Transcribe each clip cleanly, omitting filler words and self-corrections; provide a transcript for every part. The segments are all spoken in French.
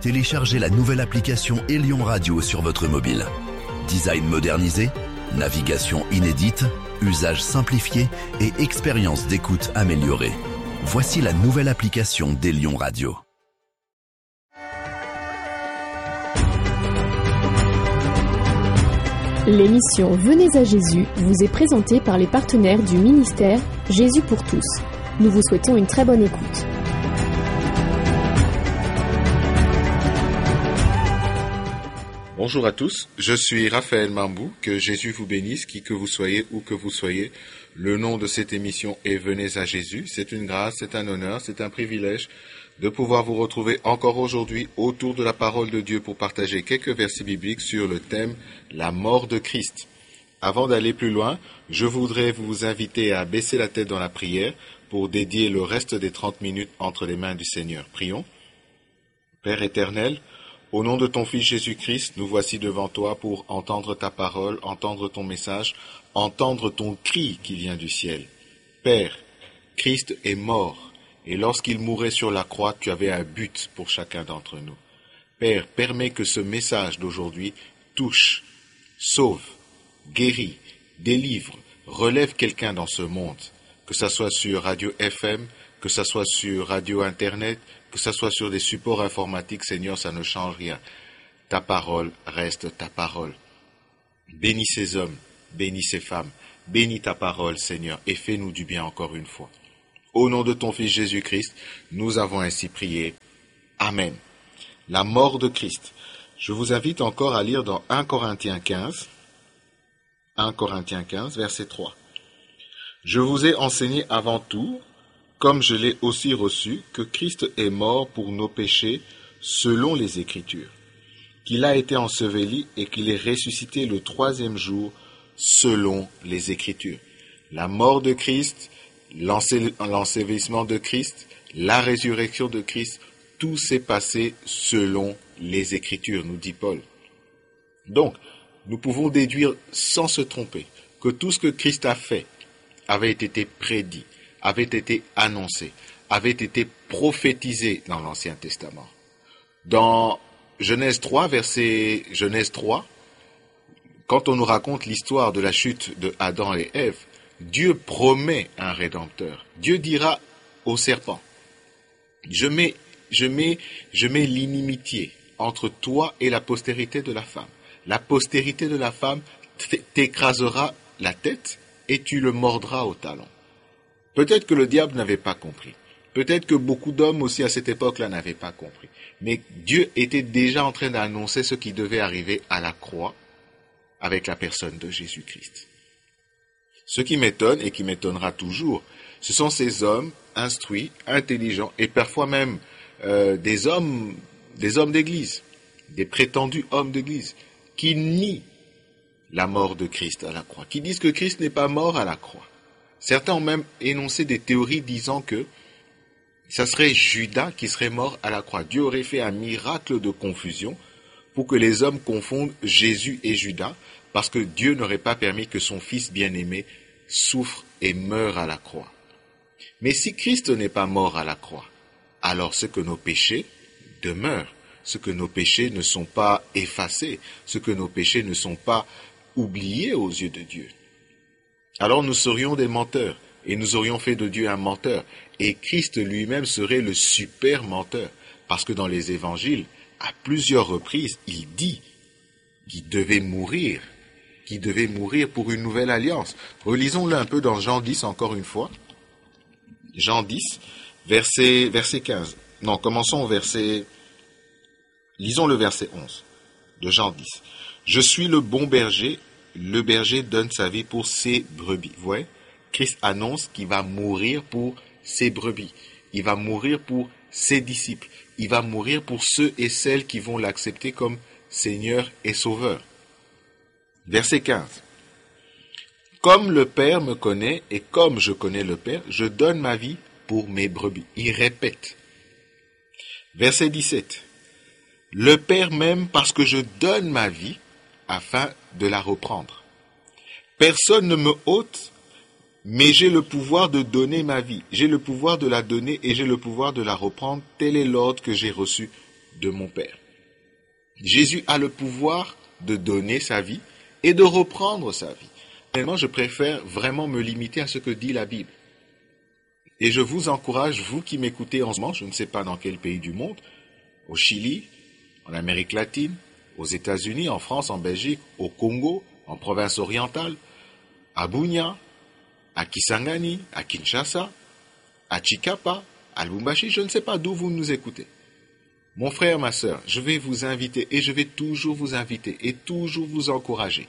téléchargez la nouvelle application Elion Radio sur votre mobile. Design modernisé, navigation inédite, usage simplifié et expérience d'écoute améliorée. Voici la nouvelle application d'Elion Radio. L'émission Venez à Jésus vous est présentée par les partenaires du ministère Jésus pour tous. Nous vous souhaitons une très bonne écoute. Bonjour à tous, je suis Raphaël Mambou, que Jésus vous bénisse, qui que vous soyez, où que vous soyez. Le nom de cette émission est Venez à Jésus. C'est une grâce, c'est un honneur, c'est un privilège de pouvoir vous retrouver encore aujourd'hui autour de la parole de Dieu pour partager quelques versets bibliques sur le thème « La mort de Christ ». Avant d'aller plus loin, je voudrais vous inviter à baisser la tête dans la prière pour dédier le reste des 30 minutes entre les mains du Seigneur. Prions. Père éternel, au nom de ton Fils Jésus-Christ, nous voici devant toi pour entendre ta parole, entendre ton message, entendre ton cri qui vient du ciel. Père, Christ est mort. Et lorsqu'il mourait sur la croix, tu avais un but pour chacun d'entre nous. Père, permets que ce message d'aujourd'hui touche, sauve, guérit, délivre, relève quelqu'un dans ce monde, que ça soit sur Radio FM, que ça soit sur Radio Internet, que ça soit sur des supports informatiques, Seigneur, ça ne change rien. Ta parole reste ta parole. Bénis ces hommes, bénis ces femmes, bénis ta parole, Seigneur, et fais-nous du bien encore une fois. Au nom de ton Fils Jésus-Christ, nous avons ainsi prié. Amen. La mort de Christ. Je vous invite encore à lire dans 1 Corinthiens 15, verset 3. Je vous ai enseigné avant tout, comme je l'ai aussi reçu, que Christ est mort pour nos péchés selon les Écritures, qu'il a été enseveli et qu'il est ressuscité le 3e jour selon les Écritures. La mort de Christ, l'ensevelissement de Christ, la résurrection de Christ, tout s'est passé selon les Écritures, nous dit Paul. Donc, nous pouvons déduire sans se tromper que tout ce que Christ a fait avait été prédit, avait été annoncé, avait été prophétisé dans l'Ancien Testament. Dans Genèse 3, quand on nous raconte l'histoire de la chute de Adam et Ève, Dieu promet un rédempteur. Dieu dira au serpent, je mets l'inimitié entre toi et la postérité de la femme. La postérité de la femme t'écrasera la tête et tu le mordras au talon. Peut-être que le diable n'avait pas compris. Peut-être que beaucoup d'hommes aussi à cette époque-là n'avaient pas compris. Mais Dieu était déjà en train d'annoncer ce qui devait arriver à la croix avec la personne de Jésus-Christ. Ce qui m'étonne et qui m'étonnera toujours, ce sont ces hommes instruits, intelligents et parfois même des hommes d'église, des prétendus hommes d'église, qui nient la mort de Christ à la croix, qui disent que Christ n'est pas mort à la croix. Certains ont même énoncé des théories disant que ça serait Judas qui serait mort à la croix. Dieu aurait fait un miracle de confusion pour que les hommes confondent Jésus et Judas, parce que Dieu n'aurait pas permis que son Fils bien-aimé souffre et meure à la croix. Mais si Christ n'est pas mort à la croix, alors ce que nos péchés demeurent, ce que nos péchés ne sont pas effacés, ce que nos péchés ne sont pas oubliés aux yeux de Dieu. Alors nous serions des menteurs, et nous aurions fait de Dieu un menteur, et Christ lui-même serait le super menteur, parce que dans les évangiles, à plusieurs reprises, il dit qu'il devait mourir pour une nouvelle alliance. Relisons-le un peu dans Jean 10 encore une fois. Jean 10, verset 15. Non, commençons au verset... Lisons le verset 11 de Jean 10. Je suis le bon berger donne sa vie pour ses brebis. Vous voyez, Christ annonce qu'il va mourir pour ses brebis. Il va mourir pour ses disciples. Il va mourir pour ceux et celles qui vont l'accepter comme Seigneur et Sauveur. Verset 15. Comme le Père me connaît et comme je connais le Père, je donne ma vie pour mes brebis. Il répète. Verset 17. Le Père m'aime parce que je donne ma vie afin de la reprendre. Personne ne me ôte, mais j'ai le pouvoir de donner ma vie. J'ai le pouvoir de la donner et j'ai le pouvoir de la reprendre. Tel est l'ordre que j'ai reçu de mon Père. Jésus a le pouvoir de donner sa vie et de reprendre sa vie. Vraiment, je préfère vraiment me limiter à ce que dit la Bible. Et je vous encourage, vous qui m'écoutez en ce moment, je ne sais pas dans quel pays du monde, au Chili, en Amérique latine, aux États-Unis, en France, en Belgique, au Congo, en province orientale, à Bunia, à Kisangani, à Kinshasa, à Chikapa, à Lubumbashi, je ne sais pas d'où vous nous écoutez. Mon frère, ma sœur, je vais vous inviter et je vais toujours vous inviter et toujours vous encourager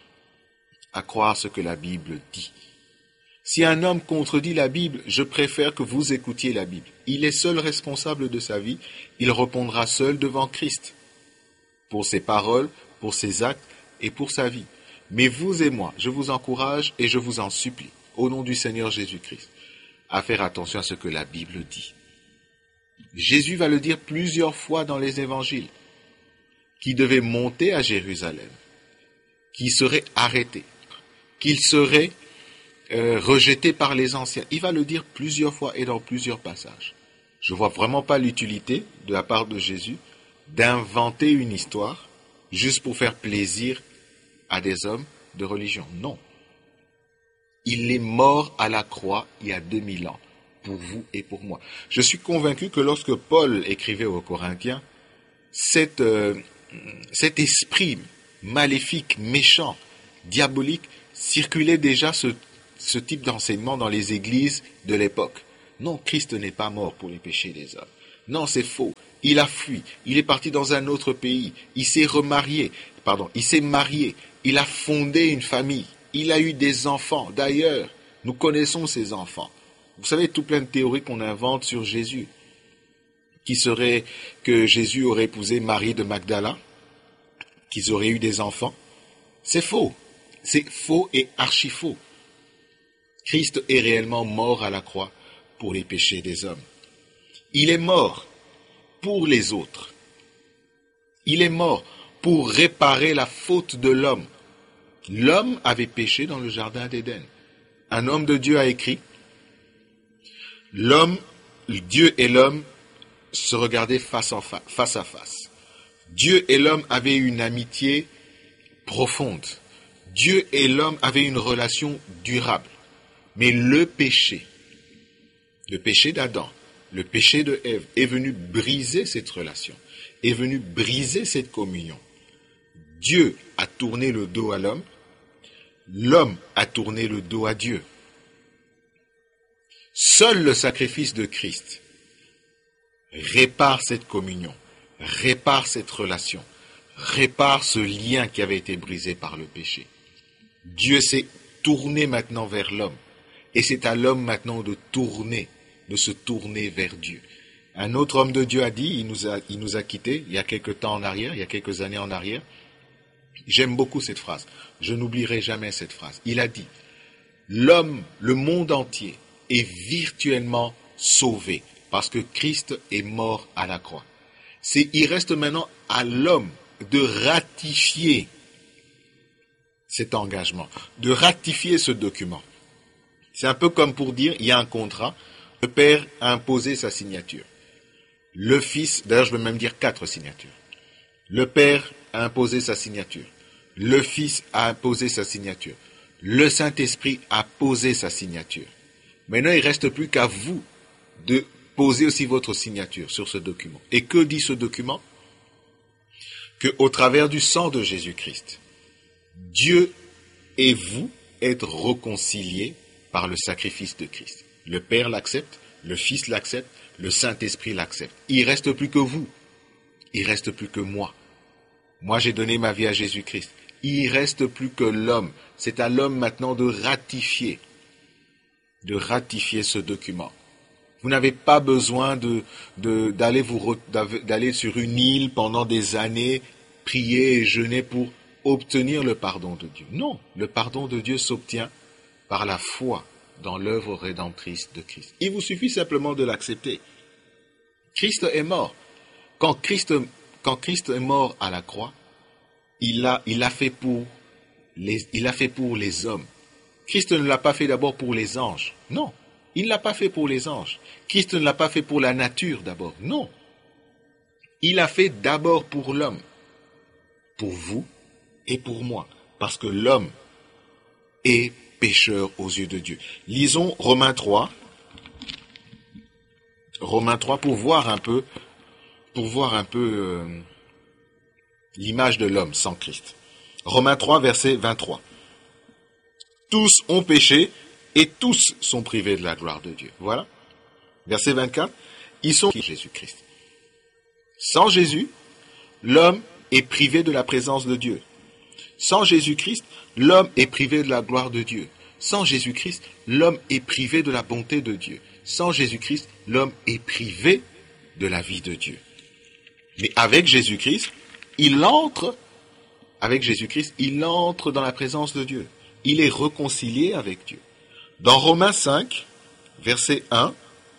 à croire ce que la Bible dit. Si un homme contredit la Bible, je préfère que vous écoutiez la Bible. Il est seul responsable de sa vie, il répondra seul devant Christ pour ses paroles, pour ses actes et pour sa vie. Mais vous et moi, je vous encourage et je vous en supplie, au nom du Seigneur Jésus-Christ, à faire attention à ce que la Bible dit. Jésus va le dire plusieurs fois dans les évangiles, qu'il devait monter à Jérusalem, qu'il serait arrêté, qu'il serait rejeté par les anciens. Il va le dire plusieurs fois et dans plusieurs passages. Je ne vois vraiment pas l'utilité de la part de Jésus d'inventer une histoire juste pour faire plaisir à des hommes de religion. Non. Il est mort à la croix il y a 2000 ans, pour vous et pour moi. Je suis convaincu que lorsque Paul écrivait aux Corinthiens, cet esprit maléfique, méchant, diabolique, circulait déjà ce type d'enseignement dans les églises de l'époque. Non, Christ n'est pas mort pour les péchés des hommes. Non, c'est faux. Il a fui. Il est parti dans un autre pays. Il s'est marié. Il a fondé une famille. Il a eu des enfants. D'ailleurs, nous connaissons ces enfants. Vous savez, tout plein de théories qu'on invente sur Jésus. Qui serait que Jésus aurait épousé Marie de Magdala, qu'ils auraient eu des enfants. C'est faux. C'est faux et archi faux. Christ est réellement mort à la croix pour les péchés des hommes. Il est mort pour les autres. Il est mort pour réparer la faute de l'homme. L'homme avait péché dans le jardin d'Éden. Un homme de Dieu a écrit, Dieu et l'homme se regardaient face à face. Dieu et l'homme avaient une amitié profonde. Dieu et l'homme avaient une relation durable. Mais le péché d'Adam, le péché de Ève est venu briser cette relation, est venu briser cette communion. Dieu a tourné le dos à l'homme, l'homme a tourné le dos à Dieu. Seul le sacrifice de Christ répare cette communion, répare cette relation, répare ce lien qui avait été brisé par le péché. Dieu s'est tourné maintenant vers l'homme. Et c'est à l'homme maintenant de se tourner vers Dieu. Un autre homme de Dieu a dit, il nous a quittés il y a quelques temps en arrière, il y a quelques années en arrière. J'aime beaucoup cette phrase. Je n'oublierai jamais cette phrase. Il a dit, l'homme, le monde entier est virtuellement sauvé parce que Christ est mort à la croix. Il reste maintenant à l'homme de ratifier cet engagement, de ratifier ce document. C'est un peu comme pour dire, il y a un contrat, le père a imposé sa signature. Le fils, d'ailleurs je vais même dire 4 signatures. Le père a imposé sa signature. Le fils a imposé sa signature. Le Saint-Esprit a posé sa signature. Maintenant, il ne reste plus qu'à vous de poser aussi votre signature sur ce document. Et que dit ce document? Qu'au travers du sang de Jésus-Christ, Dieu et vous êtes réconciliés par le sacrifice de Christ. Le Père l'accepte, le Fils l'accepte, le Saint-Esprit l'accepte. Il ne reste plus que vous. Il ne reste plus que moi. Moi, j'ai donné ma vie à Jésus-Christ. Il ne reste plus que l'homme. C'est à l'homme maintenant de ratifier ce document. Vous n'avez pas besoin d'aller sur une île pendant des années, prier et jeûner pour obtenir le pardon de Dieu. Non, le pardon de Dieu s'obtient par la foi dans l'œuvre rédemptrice de Christ. Il vous suffit simplement de l'accepter. Christ est mort. Quand Christ est mort à la croix, il l'a fait pour les hommes. Christ ne l'a pas fait d'abord pour les anges. Non, il ne l'a pas fait pour les anges. Christ ne l'a pas fait pour la nature d'abord. Non. Il a fait d'abord pour l'homme, pour vous et pour moi, parce que l'homme est pécheur aux yeux de Dieu. Lisons Romains 3 pour voir un peu l'image de l'homme sans Christ. Romains 3, verset 23. Tous ont péché et tous sont privés de la gloire de Dieu. Voilà. Verset 24. Ils sont Jésus-Christ. Sans Jésus, l'homme est privé de la présence de Dieu. Sans Jésus-Christ, l'homme est privé de la gloire de Dieu. Sans Jésus-Christ, l'homme est privé de la bonté de Dieu. Sans Jésus-Christ, l'homme est privé de la vie de Dieu. Mais avec Jésus-Christ, il entre dans la présence de Dieu. Il est réconcilié avec Dieu. Dans Romains 5, verset 1,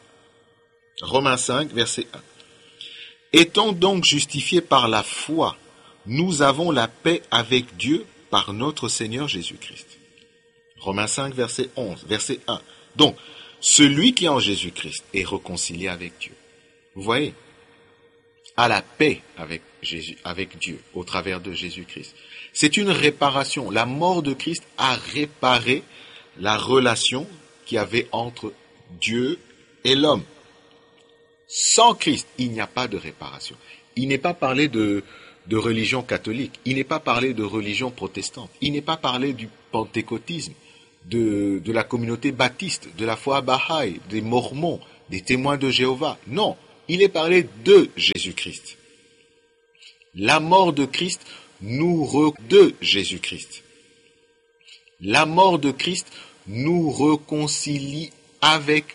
étant donc justifiés par la foi, nous avons la paix avec Dieu par notre Seigneur Jésus-Christ. Romains 5, verset 11, verset 1. Donc, celui qui est en Jésus-Christ est réconcilié avec Dieu. Vous voyez, a la paix avec Dieu au travers de Jésus-Christ. C'est une réparation. La mort de Christ a réparé la relation qu'il y avait entre Dieu et l'homme. Sans Christ, il n'y a pas de réparation. Il n'est pas parlé de religion catholique, il n'est pas parlé de religion protestante, il n'est pas parlé du pentecôtisme, de la communauté baptiste, de la foi Baha'i, des Mormons, des témoins de Jéhovah. Non, il est parlé de Jésus-Christ. La mort de Christ de Jésus-Christ. La mort de Christ nous réconcilie avec